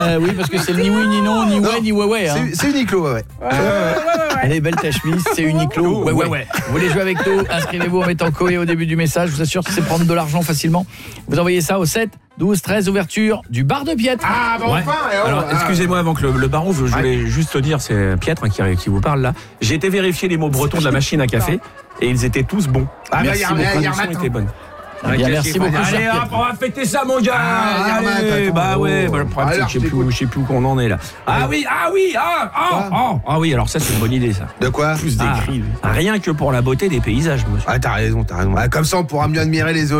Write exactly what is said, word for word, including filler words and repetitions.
Euh, oui, parce que c'est ni oui, ni non, ni ouais, ni ouais, ouais. Hein. C'est, c'est Uniqlo, ouais, ouais. ouais, ouais, ouais, ouais. Elle est belle ta chemise, c'est Uniqlo. Ouais, ouais, ouais. Vous voulez jouer avec nous? Inscrivez-vous en mettant Coé au début du message. Je vous assure que c'est prendre de l'argent facilement. Vous envoyez ça au sept douze treize, ouverture du bar de Pietre. Ah, bon, ouais. enfin oh, Alors, ah. excusez-moi, avant que le, le baron, je, je voulais ouais. juste dire, c'est Pietre hein, qui, qui vous parle là. J'ai été vérifier les mots bretons de la machine à café et ils étaient tous bons. Ah, merci, bah, vos traductions étaient bonnes. Ah, bien, merci beaucoup. Allez hop, on va fêter ça mon gars. Ah, allez, allez, bah ouais, bah, le problème alors, c'est que je sais plus, je sais plus où on en est là. Ah oui, ah oui, ah, ah, ah, ah oui, alors ça c'est une bonne idée ça. De quoi? Plus d'écrits. Ah, rien que pour la beauté des paysages, monsieur. Ah, t'as raison, t'as raison. Ah, comme ça, on pourra mieux admirer les